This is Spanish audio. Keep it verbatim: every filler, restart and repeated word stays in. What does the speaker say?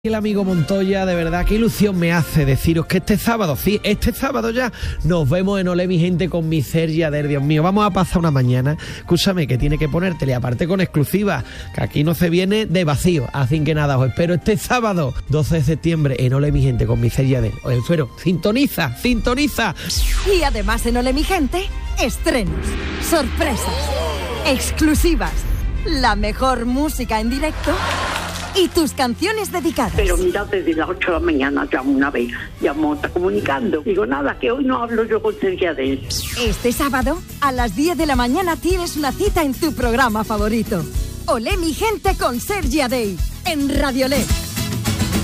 El amigo Montoya, de verdad, qué ilusión me hace deciros que este sábado, sí, este sábado ya, nos vemos en Olé, mi gente, con mi Sergi Ader. Dios mío, vamos a pasar una mañana, escúchame, que tiene que ponértele, aparte con exclusiva, que aquí no se viene de vacío, así que nada, os espero este sábado, doce de septiembre, en Olé, mi gente, con mi Sergi Ader. Os espero, sintoniza, sintoniza. Y además en Olé, mi gente, estrenos, sorpresas, exclusivas, la mejor música en directo y tus canciones dedicadas. Pero mira, desde las ocho de la mañana llamo una vez, llamo, está comunicando. Digo, nada, que hoy no hablo yo con Sergi Ader. Este sábado, a las diez de la mañana, tienes una cita en tu programa favorito. Olé, mi gente, con Sergi Ader, en Radio Olé.